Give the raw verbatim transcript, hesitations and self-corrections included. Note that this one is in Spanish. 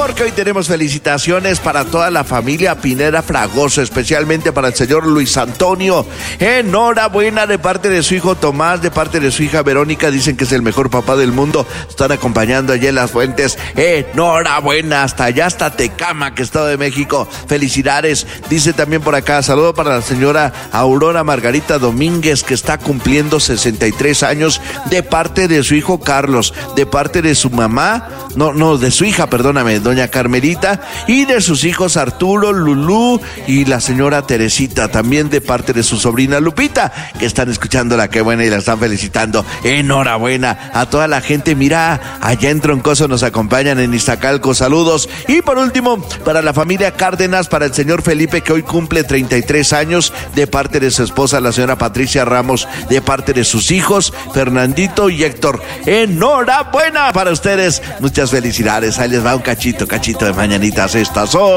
porque hoy tenemos felicitaciones para toda la familia Pineda Fragoso, especialmente para el señor Luis Antonio. Enhorabuena de parte de su hijo Tomás, de parte de su hija Verónica, dicen que es el mejor papá del mundo, están acompañando allá en Las Fuentes. Enhorabuena, hasta allá, hasta Tecámac, Estado de México, felicidades. Dice también por acá, saludo para la señora Aurora Margarita Domínguez, que está cumpliendo sesenta y tres años, de parte de su hijo Carlos, de parte de su mamá, no, no, de su hija, perdóname, doña Carmelita, y de sus hijos Arturo, Lulú y la señora Teresita, también de parte de su sobrina Lupita, que están escuchándola, qué buena, y la están felicitando. Enhorabuena a toda la gente, mira, allá en Troncoso nos acompañan, en Iztacalco, saludos. Y por último, para la familia Cárdenas, para el señor Felipe, que hoy cumple treinta y tres años, de parte de su esposa, la señora Patricia Ramos, de parte de sus hijos, Fernandito y Héctor. Enhorabuena para ustedes, muchas felicidades. Ahí les va un cachito, cachito de mañanitas, estas son